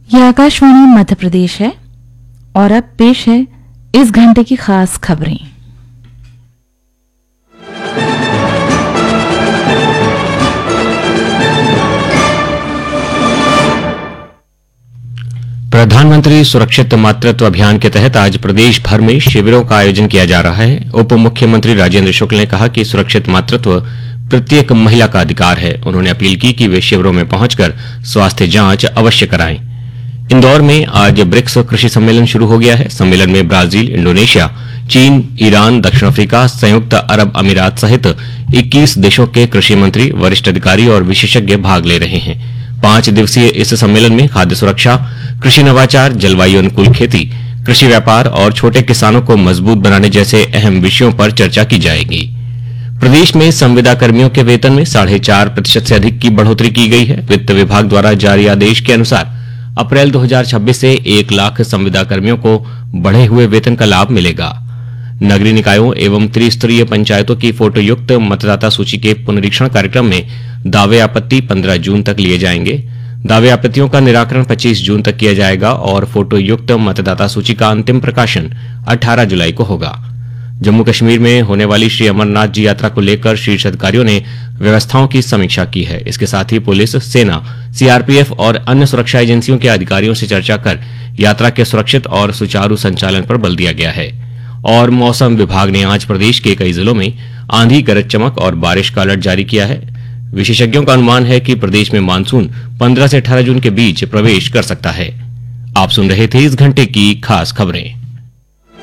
ये आकाशवाणी मध्य प्रदेश है और अब पेश है इस घंटे की खास खबरें। प्रधानमंत्री सुरक्षित मातृत्व अभियान के तहत आज प्रदेश भर में शिविरों का आयोजन किया जा रहा है। उप मुख्यमंत्री राजेंद्र शुक्ल ने कहा कि सुरक्षित मातृत्व प्रत्येक महिला का अधिकार है। उन्होंने अपील की कि वे शिविरों में पहुंचकर स्वास्थ्य जांच अवश्य कराएं। इंदौर में आज ब्रिक्स कृषि सम्मेलन शुरू हो गया है। सम्मेलन में ब्राजील, इंडोनेशिया, चीन, ईरान, दक्षिण अफ्रीका, संयुक्त अरब अमीरात सहित 21 देशों के कृषि मंत्री, वरिष्ठ अधिकारी और विशेषज्ञ भाग ले रहे हैं। 5 दिवसीय इस सम्मेलन में खाद्य सुरक्षा, कृषि नवाचार, जलवायु अनुकूल खेती, कृषि व्यापार और छोटे किसानों को मजबूत बनाने जैसे अहम विषयों पर चर्चा की जाएगी। प्रदेश में संविदा कर्मियों के वेतन में 4.5% से अधिक की बढ़ोतरी की गई है। वित्त विभाग द्वारा जारी आदेश के अनुसार अप्रैल 2026 से 1 लाख संविदा कर्मियों को बढ़े हुए वेतन का लाभ मिलेगा। नगरीय निकायों एवं त्रिस्तरीय पंचायतों की फोटोयुक्त मतदाता सूची के पुनरीक्षण कार्यक्रम में दावे आपत्ति 15 जून तक लिए जाएंगे। दावे आपत्तियों का निराकरण 25 जून तक किया जाएगा और फोटोयुक्त मतदाता सूची का अंतिम प्रकाशन 18 जुलाई को होगा। जम्मू कश्मीर में होने वाली श्री अमरनाथ जी यात्रा को लेकर शीर्ष अधिकारियों ने व्यवस्थाओं की समीक्षा की है। इसके साथ ही पुलिस, सेना, सीआरपीएफ और अन्य सुरक्षा एजेंसियों के अधिकारियों से चर्चा कर यात्रा के सुरक्षित और सुचारू संचालन पर बल दिया गया है। और मौसम विभाग ने आज प्रदेश के कई जिलों में आंधी, गरज चमक और बारिश का अलर्ट जारी किया है। विशेषज्ञों का अनुमान है कि प्रदेश में मानसून 15 से 18 जून के बीच प्रवेश कर सकता है। आप सुन रहे थे इस घंटे की खास खबरें।